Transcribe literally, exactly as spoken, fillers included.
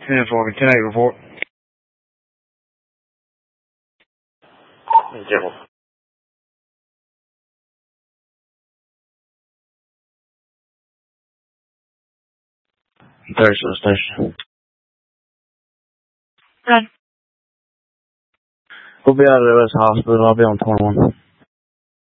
ten for me. ten eight report. Zero. thirty to the station. Good. We'll be out of the rest hospital. I'll be on twenty-one.